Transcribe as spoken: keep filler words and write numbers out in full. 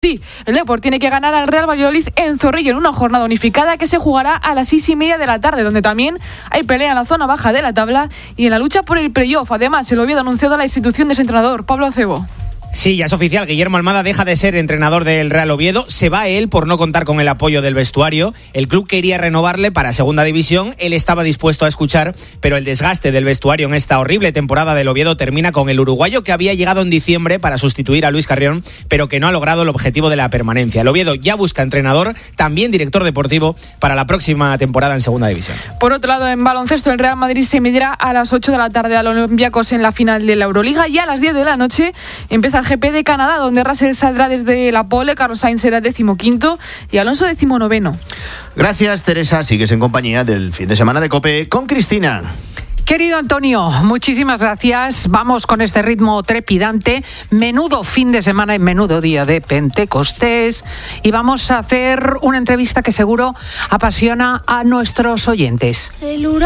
sí, el Depor tiene que ganar al Real Valladolid en Zorrilla en una jornada unificada que se jugará a las seis y media de la tarde, donde también hay pelea en la zona baja de la tabla y en la lucha por el playoff. Además, se lo había anunciado a la institución de su entrenador, Pablo Acebo. Sí, ya es oficial, Guillermo Almada deja de ser entrenador del Real Oviedo, se va él por no contar con el apoyo del vestuario. El club quería renovarle para segunda división, él estaba dispuesto a escuchar, pero el desgaste del vestuario en esta horrible temporada del Oviedo termina con el uruguayo que había llegado en diciembre para sustituir a Luis Carrión, pero que no ha logrado el objetivo de la permanencia. El Oviedo ya busca entrenador, también director deportivo, para la próxima temporada en segunda división. Por otro lado, en baloncesto, el Real Madrid se medirá a las ocho de la tarde al Olympiacos en la final de la Euroliga y a las diez de la noche empieza el G P de Canadá, donde Russell saldrá desde la pole, Carlos Sainz será decimoquinto y Alonso decimonoveno. Gracias, Teresa. Sigues en compañía del fin de semana de COPE con Cristina. Querido Antonio, muchísimas gracias. Vamos con este ritmo trepidante. Menudo fin de semana y menudo día de Pentecostés. Y vamos a hacer una entrevista que seguro apasiona a nuestros oyentes.